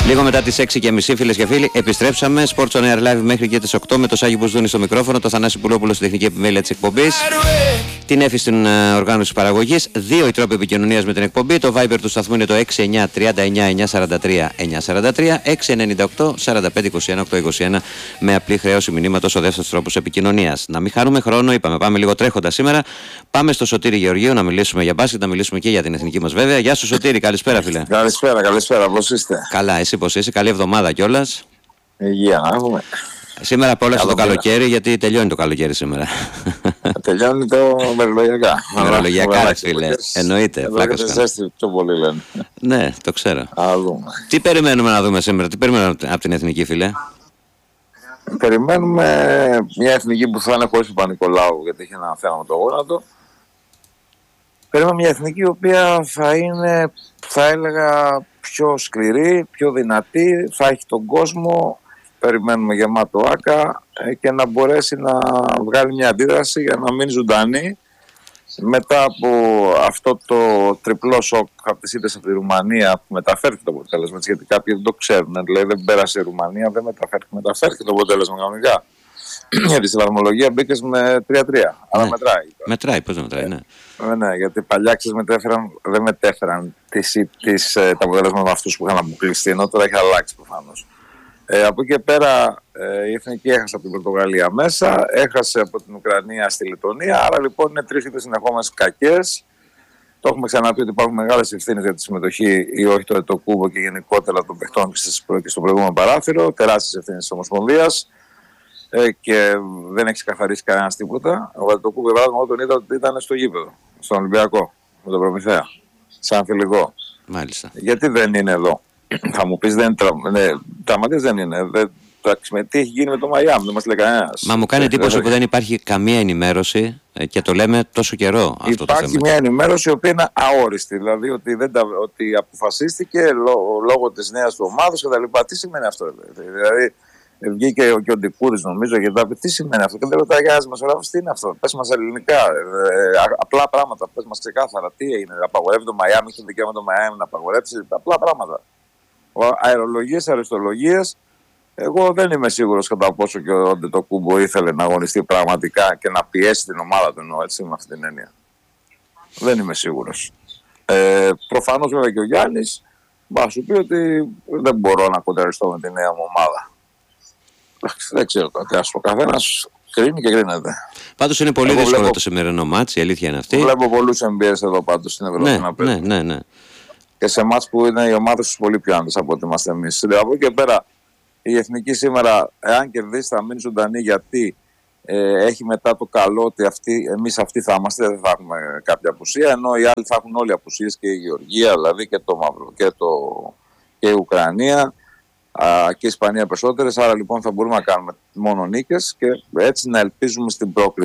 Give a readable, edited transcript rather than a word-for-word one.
Λίγο μετά τις 6:30, φίλες και φίλοι, επιστρέψαμε. Sports on Air Live μέχρι και τις 8 με το Σάγη Μπουσδούνη στο μικρόφωνο, το Θανάση Πουλόπουλο στην τεχνική επιμέλεια της εκπομπής, την Εύη στην οργάνωση παραγωγής. 2 οι τρόποι επικοινωνίας με την εκπομπή. Το Viber του σταθμού είναι το 6939-943-943, 698-4521-821 με απλή χρέωση μηνύματος ο δεύτερος τρόπος επικοινωνίας. Να μην χάνουμε χρόνο, είπαμε, πάμε λίγο τρέχοντα σήμερα. Πάμε στο Σωτήρη Γεωργίου να μιλήσουμε για μπάσκετ, να μιλήσουμε και για την εθνική μας βέβαια. Γεια σου Σωτήρη, καλησπέρα φίλε. Καλησπέρα, πώς είστε? Καλά, εσύ πώς είσαι, καλή εβδομάδα κιόλας. Υγεία να έχουμε. Σήμερα απόλαυσε το καλοκαίρι, γιατί τελειώνει το καλοκαίρι σήμερα. Τελειώνει το μερολογιακά. Μερολογιακά, φίλε. Εννοείται. Ζέστη πιο πολύ λένε. Ναι, το ξέρω. Δούμε. Τι περιμένουμε να δούμε σήμερα, τι περιμένουμε από την εθνική, φίλε? Περιμένουμε μια εθνική που θα είναι χωρίς τον Παπα-Νικολάου, γιατί έχει ένα θέμα με το γόνατο. Περιμένουμε μια εθνική η οποία θα είναι, θα έλεγα, πιο σκληρή, πιο δυνατή, θα έχει τον κόσμο. Περιμένουμε γεμάτο άκα και να μπορέσει να βγάλει μια αντίδραση για να μείνει ζωντανή μετά από αυτό το τριπλό σοκ από τις ήττες από τη Ρουμανία που μεταφέρθηκε το αποτέλεσμα, γιατί κάποιοι δεν το ξέρουν, δηλαδή δεν πέρασε η Ρουμανία, δεν μεταφέρθηκε το αποτέλεσμα κανονικά. Γιατί στη βαθμολογία μπήκες με 3-3, αλλά ναι. μετράει. Μετράει, πώς δεν μετράει, ναι. Ναι, γιατί παλιά δεν μετέφεραν τα αποτέλεσμα με αυτούς που είχαν αποκλειστεί, ενώ τώρα έχει αλλάξει προφανώς. Από εκεί και πέρα η Εθνική έχασε από την Πορτογαλία μέσα, έχασε από την Ουκρανία στη Λετωνία, άρα λοιπόν είναι 3 ήττες συνεχόμενες κακές. Το έχουμε ξαναπεί ότι υπάρχουν μεγάλες ευθύνες για τη συμμετοχή ή όχι το Ετοκούμπο και γενικότερα των παιχτών και στο προηγούμενο παράθυρο, τεράστιες ευθύνες της Ομοσπονδίας και δεν έχει ξεκαθαρίσει κανένας τίποτα. Ο Ετοκούμπο, για παράδειγμα, όταν είδα ότι ήταν στο γήπεδο, στον Ολυμπιακό, με τον Προμηθέα, σαν φιλικό. Μάλιστα. Γιατί δεν είναι εδώ? Θα μου πεις τραυματίας δεν είναι. Τι έχει γίνει με το Μαϊάμι, δεν μας λέει κανένας. Μα μου κάνει εντύπωση που δεν υπάρχει καμία ενημέρωση και το λέμε τόσο καιρό αυτό το θέμα. Υπάρχει μια ενημέρωση η οποία είναι αόριστη. Δηλαδή ότι αποφασίστηκε λόγω της νέας του ομάδας κτλ. Τι σημαίνει αυτό? Δηλαδή βγήκε και ο Ντικούρης νομίζω και τα τι σημαίνει αυτό? Και δεν ρωτάει κανένας δημοσιογράφος τι είναι αυτό. Πες μας ελληνικά. Απλά πράγματα. Πες μας ξεκάθαρα τι έγινε. Απαγορεύει το Μαϊάμι, έχει το δικαίωμα το Μαϊάμι να απαγορεύσει. Απλά πράγματα. Αερολογίες, αριστολογίες. Εγώ δεν είμαι σίγουρος κατά πόσο και ο Αντετοκούμπο ήθελε να αγωνιστεί πραγματικά και να πιέσει την ομάδα του, εννοώ έτσι, με αυτή την έννοια. Δεν είμαι σίγουρος. Προφανώς βέβαια και ο Γιάννης θα σου πει ότι δεν μπορώ να κοντεριστώ με τη νέα μου ομάδα. Δεν ξέρω κάτι, ο καθένας κρίνει και κρίνεται. Πάντως είναι πολύ δύσκολο το σημερινό μάτς, η αλήθεια είναι αυτή. Βλέπω πολλούς εμπειρίες εδώ πάντως στην Ευρώπη ναι. Και σε μάτς που είναι οι ομάδες τους πολύ πιο άντες από ό,τι είμαστε εμείς. Από εκεί και πέρα η Εθνική σήμερα, εάν κερδίσει, θα μείνει ζωντανή, γιατί έχει μετά το καλό ότι εμείς αυτοί θα είμαστε, δεν θα έχουμε κάποια απουσία, ενώ οι άλλοι θα έχουν όλοι απουσίες, και η Γεωργία δηλαδή και το Μαύρο και η Ουκρανία και η Ισπανία περισσότερες. Άρα λοιπόν θα μπορούμε να κάνουμε μόνο νίκες και έτσι να ελπίζουμε στην πρόκριση.